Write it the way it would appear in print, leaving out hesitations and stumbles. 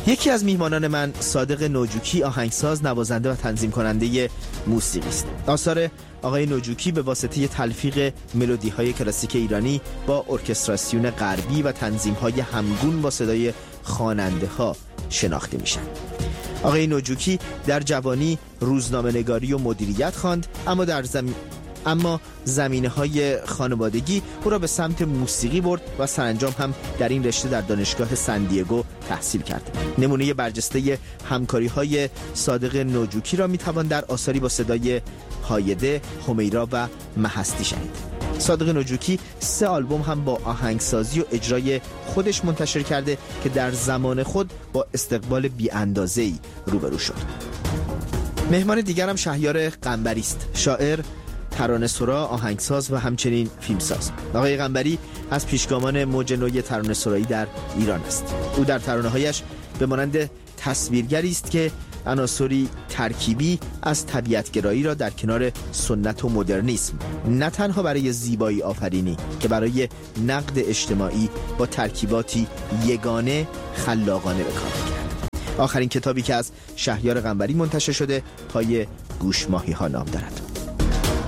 یکی از میهمانان من صادق نوجوکی آهنگساز، نوازنده و تنظیم کننده موسیقی است. آثار آقای نوجوکی به واسطه تلفیق ملودی‌های کلاسیک ایرانی با ارکستراسیون غربی و تنظیم‌های همگون با صدای خواننده‌ها شناخته میشن. آقای نوجوکی در جوانی روزنامه‌نگاری و مدیریت خواند، اما زمینه‌های خانوادگی او را به سمت موسیقی برد و سرانجام هم در این رشته در دانشگاه سندیگو تحصیل کرد. نمونه برجسته همکاری‌های صادق نوجوکی را می‌توان در آثاری با صدای هایده، همیرا و مهستی شنید. صادق نوجوکی 3 آلبوم هم با آهنگسازی و اجرای خودش منتشر کرده که در زمان خود با استقبال بی‌اندازه‌ای روبرو شد. مهمان دیگرم شهیار قنبری است، شاعر، ترانه‌سرا، آهنگساز و همچنین فیلمساز. آقای قنبری از پیشگامان موج نوی ترانه‌سرایی در ایران است. او در ترانه‌هایش به مانند تصویرگری است که عناصری ترکیبی از طبیعت‌گرایی را در کنار سنت و مدرنیسم، نه تنها برای زیبایی آفرینی که برای نقد اجتماعی با ترکیباتی یگانه خلاقانه به کار می‌گیرد. آخرین کتابی که از شهیار قنبری منتشر شده، پای گوشماهی‌ها نام دارد.